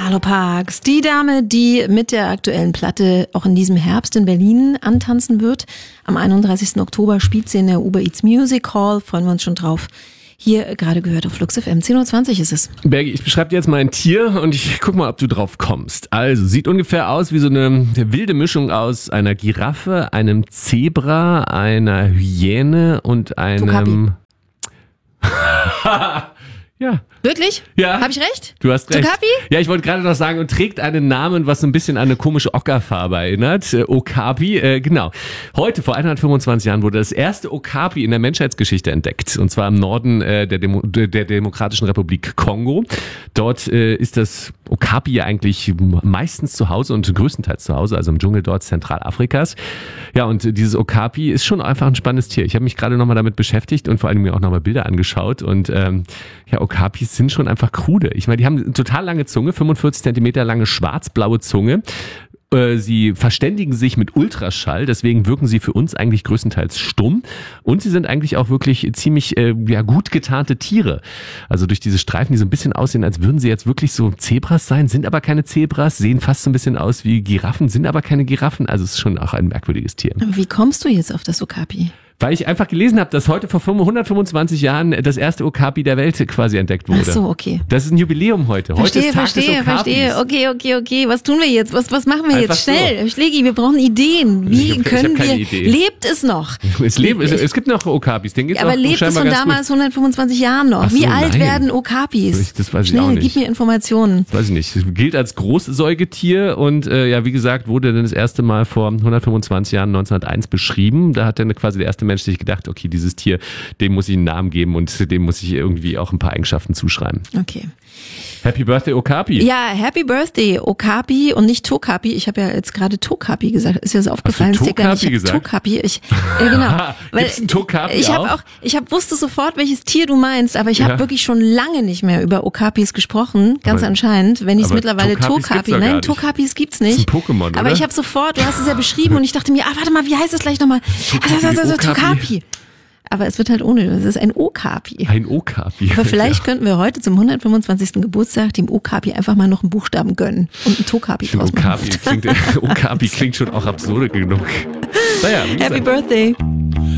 Carlo Parks, die Dame, die mit der aktuellen Platte auch in diesem Herbst in Berlin antanzen wird. Am 31. Oktober spielt sie in der Uber Eats Music Hall, freuen wir uns schon drauf. Hier gerade gehört auf Flux FM, 10.20 Uhr ist es. Bergi, ich beschreibe dir jetzt mal ein Tier und ich guck mal, ob du drauf kommst. Also, sieht ungefähr aus wie so eine wilde Mischung aus einer Giraffe, einem Zebra, einer Hyäne und einem... Ja. Wirklich? Ja. Habe ich recht? Du hast recht. Okapi? Ja, ich wollte gerade noch sagen, und trägt einen Namen, was so ein bisschen an eine komische Ockerfarbe erinnert. Okapi, genau. Heute, vor 125 Jahren, wurde das erste Okapi in der Menschheitsgeschichte entdeckt. Und zwar im Norden der Demokratischen Republik Kongo. Dort ist das Okapi ja eigentlich meistens zu Hause und größtenteils zu Hause, also im Dschungel dort Zentralafrikas. Ja, und dieses Okapi ist schon einfach ein spannendes Tier. Ich habe mich gerade nochmal damit beschäftigt und vor allem mir auch nochmal Bilder angeschaut. Und ja, Okapis sind schon einfach krude. Ich meine, die haben eine total lange Zunge, 45 Zentimeter lange schwarz-blaue Zunge. Sie verständigen sich mit Ultraschall, deswegen wirken sie für uns eigentlich größtenteils stumm. Und sie sind eigentlich auch wirklich ziemlich gut getarnte Tiere. Also durch diese Streifen, die so ein bisschen aussehen, als würden sie jetzt wirklich so Zebras sein, sind aber keine Zebras, sehen fast so ein bisschen aus wie Giraffen, sind aber keine Giraffen. Also es ist schon auch ein merkwürdiges Tier. Wie kommst du jetzt auf das Okapi? Weil ich einfach gelesen habe, dass heute vor 125 Jahren das erste Okapi der Welt quasi entdeckt wurde. Ach so, okay. Das ist ein Jubiläum heute. Heute ist Tag des Okapis. Okay. Was tun wir jetzt? Was machen wir Einfach jetzt? Schnell. so. Schlägi, wir brauchen Ideen. Wie können wir... Idee. Lebt es noch? Es gibt noch Okapis. Den gibt's Aber auch lebt es scheinbar von ganz damals 125 Jahren noch? Ach so, Wie alt nein. werden Okapis? Das weiß ich Schnell, auch nicht. gib mir Informationen. Das weiß ich nicht. Es gilt als Großsäugetier und wie gesagt, wurde dann das erste Mal vor 125 Jahren, 1901, beschrieben. Da hat dann quasi der erste Mensch sich gedacht, okay, dieses Tier, dem muss ich einen Namen geben und dem muss ich irgendwie auch ein paar Eigenschaften zuschreiben. Okay. Happy Birthday, Okapi. Ja, Happy Birthday, Okapi und nicht Tokapi. Ich habe ja jetzt gerade Tokapi gesagt. Ist ja so aufgefallen. Hast du Ist dir gar nicht- Tokapi gesagt? Tokapi. Genau. Gibt's einen Tokapi ich auch? wusste sofort, welches Tier du meinst, aber ich habe wirklich schon lange nicht mehr über Okapis gesprochen. Ganz Aber- anscheinend, wenn ich es aber mittlerweile Tokapis gibt's Tokapi. doch gar Nein, nicht. Tokapis gibt's Das nicht. ist ein Pokémon, oder? Aber ich habe sofort, du hast es ja beschrieben und ich dachte mir, warte mal, wie heißt das gleich nochmal? Tokapi. Aber es wird halt ohne, es ist ein Okapi. Ein Okapi. Aber vielleicht könnten wir heute zum 125. Geburtstag dem Okapi einfach mal noch einen Buchstaben gönnen und einen Tokapi draus machen. Okapi klingt schon auch absurd genug. Naja, wie gesagt. Happy Birthday.